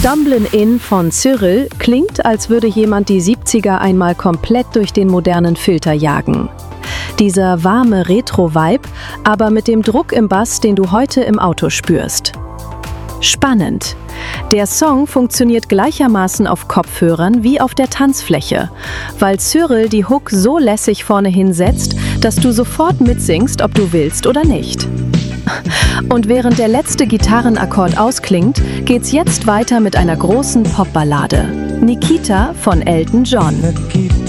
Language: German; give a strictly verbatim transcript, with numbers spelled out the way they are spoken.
Stumblin' In von Cyril klingt, als würde jemand die siebziger einmal komplett durch den modernen Filter jagen. Dieser warme Retro-Vibe, aber mit dem Druck im Bass, den du heute im Auto spürst. Spannend. Der Song funktioniert gleichermaßen auf Kopfhörern wie auf der Tanzfläche, weil Cyril die Hook so lässig vorne hinsetzt, dass du sofort mitsingst, ob du willst oder nicht. Und während der letzte Gitarrenakkord ausklingt, geht's jetzt weiter mit einer großen Popballade. Nikita von Elton John.